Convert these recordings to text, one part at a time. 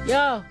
Yo.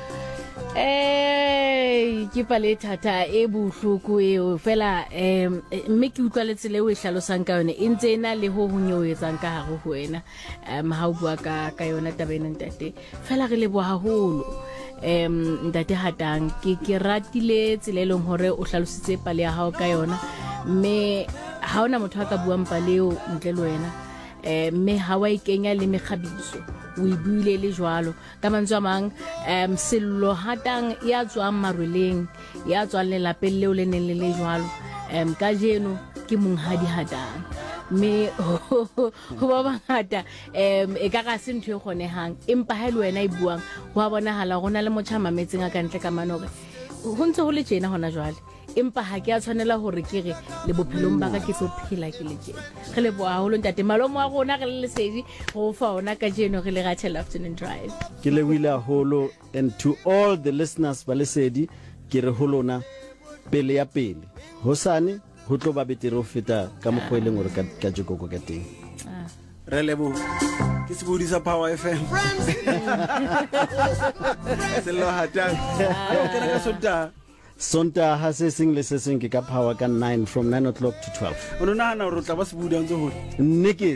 Ke pale thata e bohloko eo fela mme ke utlwa le tsele o e hlalosang ka yone e ntse ena le ho honyo o etsang ka hare ho wena ha o bua ka yona tabeneng ntate fela re leboha haholo ntate Hatang ke ratile tsela e leng hore o hlalositse pale ya hao ka yona mme ha ona motho a ka buang paleo ntle le wena mme ha wa ikenya le mekgabiso o ibuile le jwalo ka mantswe a mang Sello Hatang ya tswang marweleng ya tswang le lapeng leo le neng le jwalo ka jeno ke monghadi Hatang me ho ba bangata e ka ga se ntho e kgonehang empa ha le wena e buang wa bonahala gona le motšha mametseng a ka ntle ka manore ho ntse ho le tjena hona jwale empa ha ke a tshwanela hore ke re le bophelong ba ka ke tlo phela ke le tjena re le boa holo ntate malomo wa rona re le lesedi go fa ona ka jeno re le Ratshela Afternoon Drive ke le wila holo and to all the listeners ba lesedi ke re holona pele ya pele hosane ho tlo ba betere ho feta ka mogweleng hore ka jokoko ka teng re lebo ke se bodisa Power FM Sello Hatang ke re ka Sonta ha se sing le se sing ke ka Power ka 9 from 9 o'clock to 12 o nona hana re tla ba se buda ntse hore Nikis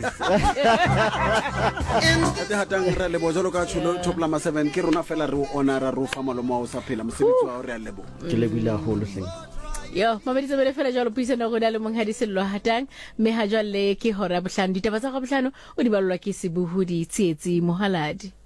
ate Hatang re lebo jalo ka tshulo top lama 7 ke rona fela re honora ro fa malomo o sa phela mosebetsi wa re a lebo ke le wila holo hleng Yo, mamedi tsebele fela jalo puisana go dale monghadi Sello Hatang me ha jwale ke hora bohlano ditaba tsa go bohlano o di balwa ke Sebuhudi Tsietsi Mohaladi